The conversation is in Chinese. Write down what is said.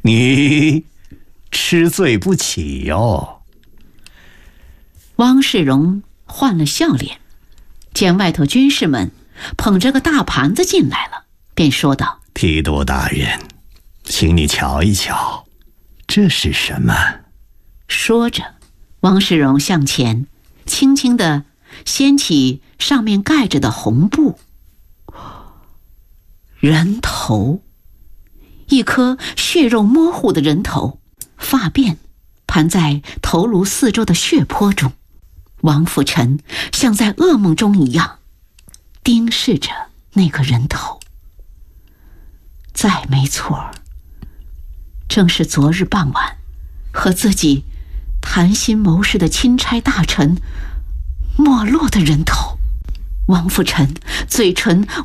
你吃罪不起哟。 汪世荣换了笑脸，见外头军士们捧着个大盘子进来了，便说道： 提督大人，请你瞧一瞧，这是什么？ 说着，汪世荣向前轻轻地掀起上面盖着的红布。人头，一颗血肉模糊的人头，发辫盘在头颅四周的血泊中。王辅臣像在噩梦中一样盯视着那个人头。再没错，正是昨日傍晚和自己谈心谋事的钦差大臣没落的人头。王辅臣嘴唇